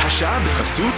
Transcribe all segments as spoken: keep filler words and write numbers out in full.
השעה בחסות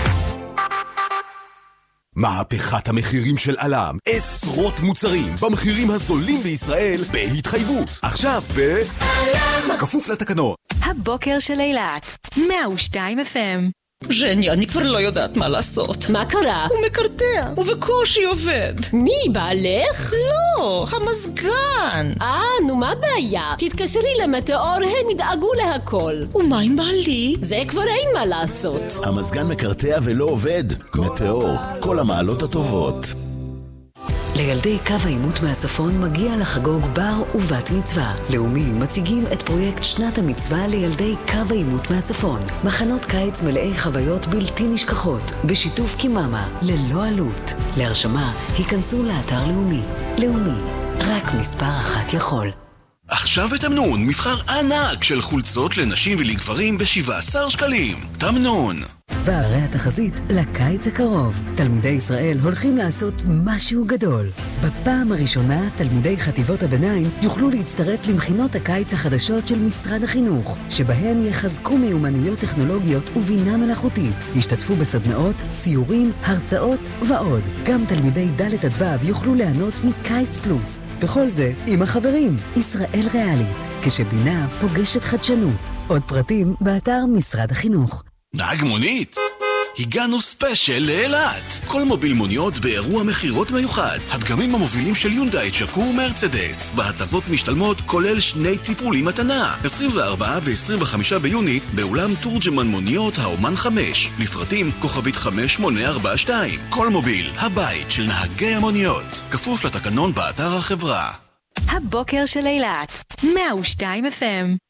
מהפכת המחירים של אלם. עשרות מוצרים במחירים הזולים בישראל בהתחייבות. עכשיו ב... אלם. כפוף לתקנון. הבוקר של אילת. מאה ושתיים אף אם. ז'ני, אני כבר לא יודעת מה לעשות. מה קרה? הוא מקרטע, ובקושי עובד. מי, בעלך? לא, המזגן. אה, נו מה הבעיה? תתקשרי למטאור, הם ידאגו להכל. ומה עם בעלי? זה כבר אין מה לעשות. המזגן מקרטע ולא עובד. מטאור, כל המעלות הטובות. לילדי קו העימות מהצפון מגיע לחגוג בר ובת מצווה. לאומי מציגים את פרויקט שנת המצווה לילדי קו העימות מהצפון. מחנות קיץ מלאי חוויות בלתי נשכחות, בשיתוף קיממה, ללא עלות. להרשמה, היכנסו לאתר לאומי. לאומי, רק מספר אחת יכול. עכשיו בתמנון, מבחר ענק של חולצות לנשים ולגברים ב-שבעה עשר שקלים. תמנון. והרי התחזית לקיץ הקרוב. תלמידי ישראל הולכים לעשות משהו גדול. בפעם הראשונה, תלמידי חטיבות הביניים יוכלו להצטרף למכינות הקיץ החדשות של משרד החינוך, שבהן יחזקו מיומנויות טכנולוגיות ובינה מלאכותית. ישתתפו בסדנאות, סיורים, הרצאות ועוד. גם תלמידי ד' עד ו' יוכלו ליהנות מקיץ פלוס. וכל זה עם החברים. ישראל ריאלית, כשבינה פוגשת חדשנות. עוד פרטים באתר משרד החינוך. נהג מונית? הגענו ספיישל לאילת. כל מוביל מוניות באירוע מחירות מיוחד. הדגמים המובילים של יונדאי, צ'קו ומרצדס. בהטבות משתלמות כולל שני טיפולים מתנה. עשרים וארבעה ו-עשרים וחמישה ביוני באולם תורג'מן מוניות האומן חמש. לפרטים כוכבית חמש שמונה ארבע שתיים. כל מוביל, הבית של נהגי המוניות. כפוף לתקנון באתר החברה. הבוקר של אילת. מאה ושתיים אף אם.